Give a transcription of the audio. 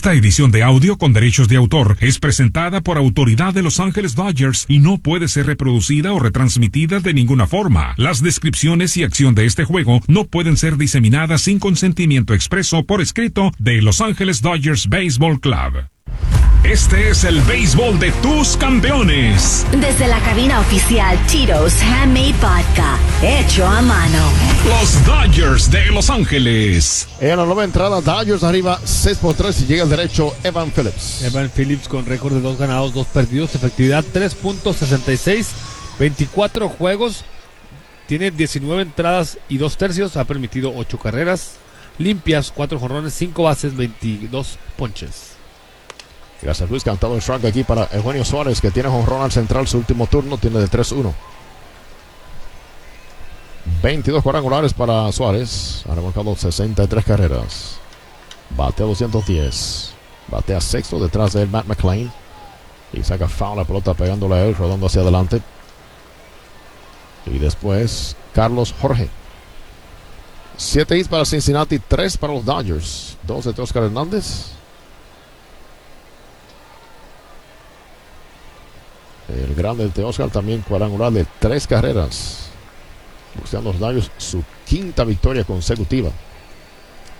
Esta edición de audio con derechos de autor es presentada por autoridad de Los Ángeles Dodgers y no puede ser reproducida o retransmitida de ninguna forma. Las descripciones y acción de este juego no pueden ser diseminadas sin consentimiento expreso por escrito de Los Ángeles Dodgers Baseball Club. Este es el béisbol de tus campeones. Desde la cabina oficial Tito's Handmade Vodka, hecho a mano. Los Dodgers de Los Ángeles. En la nueva entrada, Dodgers arriba 6-3 y llega el derecho Evan Phillips. Evan Phillips con récord de 2 ganados, 2 perdidos, efectividad 3.66, 24 juegos, tiene 19 entradas y 2 tercios, ha permitido 8 carreras limpias, 4 jonrones, 5 bases, 22 ponches. Gracias, Luis. Cantado en strike aquí para Eugenio Suárez, que tiene jonrón al central. Su último turno tiene de 3-1. 22 cuadrangulares para Suárez. Ha remolcado 63 carreras. Batea 210. Batea sexto detrás de él Matt McLain. Y saca foul la pelota pegándole a él, rodando hacia adelante. Y después Carlos Jorge. 7 hits para Cincinnati, 3 para los Dodgers. 2 de Oscar Hernández. El grande de Oscar también cuadrangular de 3 carreras. Buscando los Dodgers su quinta victoria consecutiva.